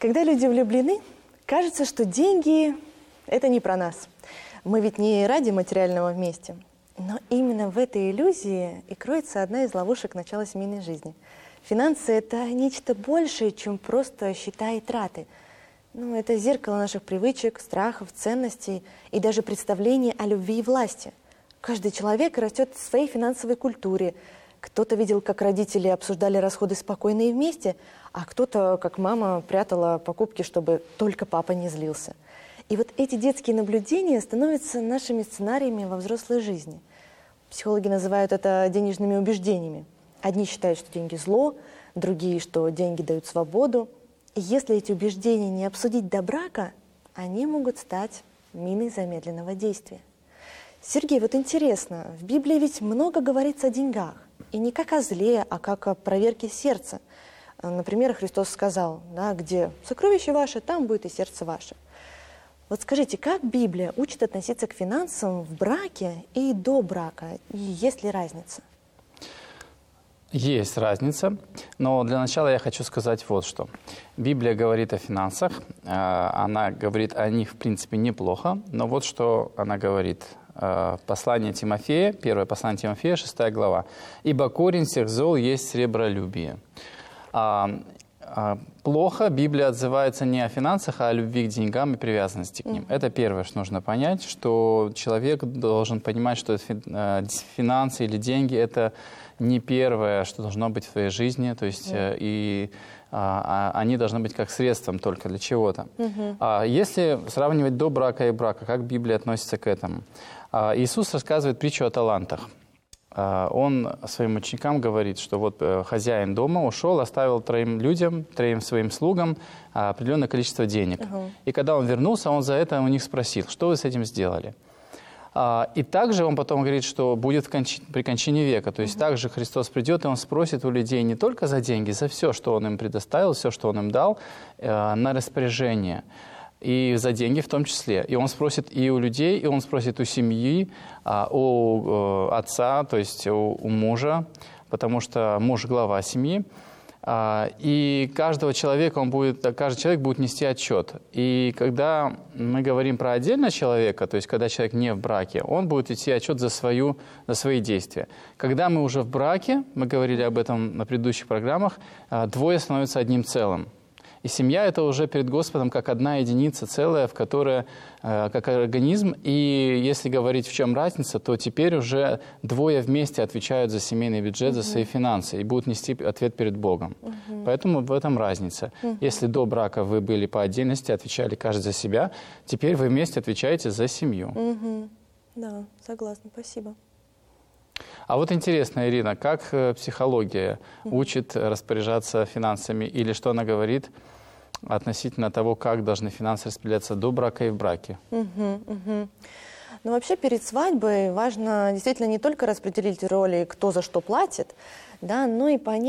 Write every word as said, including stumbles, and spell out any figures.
Когда люди влюблены, кажется, что деньги – это не про нас. Мы ведь не ради материального вместе. Но именно в этой иллюзии и кроется одна из ловушек начала семейной жизни. Финансы – это нечто большее, чем просто счета и траты. Ну, это зеркало наших привычек, страхов, ценностей и даже представлений о любви и власти. Каждый человек растет в своей финансовой культуре. Кто-то видел, как родители обсуждали расходы спокойно и вместе, а кто-то, как мама, прятала покупки, чтобы только папа не злился. И вот эти детские наблюдения становятся нашими сценариями во взрослой жизни. Психологи называют это денежными убеждениями. Одни считают, что деньги зло, другие, что деньги дают свободу. И если эти убеждения не обсудить до брака, они могут стать миной замедленного действия. Сергей, вот интересно, в Библии ведь много говорится о деньгах. И не как о зле, а как о проверке сердца. Например, Христос сказал, да, где сокровище ваше, там будет и сердце ваше. Вот скажите, как Библия учит относиться к финансам в браке и до брака? И есть ли разница? Есть разница, но для начала я хочу сказать вот что. Библия говорит о финансах, она говорит о них, в принципе, неплохо, но вот что она говорит. Послание Тимофея, первое послание Тимофея, шестая глава. «Ибо корень всех зол есть сребролюбие». Плохо Библия отзывается не о финансах, а о любви к деньгам и привязанности к ним. Mm-hmm. Это первое, что нужно понять, что человек должен понимать, что финансы или деньги – это не первое, что должно быть в твоей жизни, то есть mm-hmm. и а, они должны быть как средством только для чего-то. Mm-hmm. А если сравнивать до брака и брака, как Библия относится к этому? А, Иисус рассказывает притчу о талантах. Он своим ученикам говорит, что вот хозяин дома ушел, оставил троим людям, троим своим слугам определенное количество денег. Uh-huh. И когда он вернулся, он за это у них спросил, что вы с этим сделали? И также он потом говорит, что будет в конч... при кончине века. То есть uh-huh. также Христос придет, и он спросит у людей не только за деньги, за все, что он им предоставил, все, что он им дал, на распоряжение. И за деньги в том числе. И он спросит и у людей, и он спросит у семьи, у отца, то есть у мужа, потому что муж – глава семьи. И каждого человека он будет, каждый человек будет нести отчет. И когда мы говорим про отдельного человека, то есть когда человек не в браке, он будет идти отчет за, свою, за свои действия. Когда мы уже в браке, мы говорили об этом на предыдущих программах, двое становятся одним целым. И семья – это уже перед Господом как одна единица целая, в которой, э, как организм. И если говорить, в чем разница, то теперь уже двое вместе отвечают за семейный бюджет, uh-huh. за свои финансы и будут нести ответ перед Богом. Uh-huh. Поэтому в этом разница. Uh-huh. Если до брака вы были по отдельности, отвечали каждый за себя, теперь вы вместе отвечаете за семью. Uh-huh. Да, согласна. Спасибо. А вот интересно, Ирина, как психология uh-huh. учит распоряжаться финансами или что она говорит относительно того, как должны финансы распределяться до брака и в браке? Uh-huh, uh-huh. Ну, вообще, перед свадьбой важно действительно не только распределить роли, кто за что платит, да, но и понять,